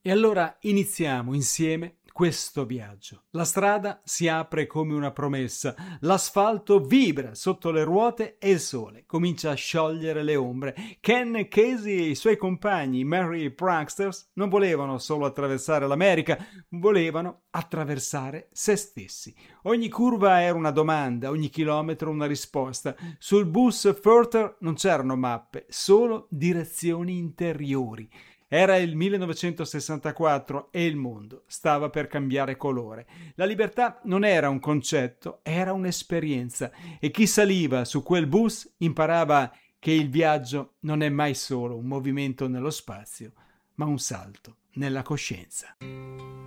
E allora iniziamo insieme questo viaggio. La strada si apre come una promessa, l'asfalto vibra sotto le ruote e il sole comincia a sciogliere le ombre. Ken Casey e i suoi compagni, i Merry Pranksters, non volevano solo attraversare l'America, volevano attraversare se stessi. Ogni curva era una domanda, ogni chilometro una risposta. Sul bus Further non c'erano mappe, solo direzioni interiori. Era il 1964 e il mondo stava per cambiare colore. La libertà non era un concetto, era un'esperienza e chi saliva su quel bus imparava che il viaggio non è mai solo un movimento nello spazio, ma un salto nella coscienza.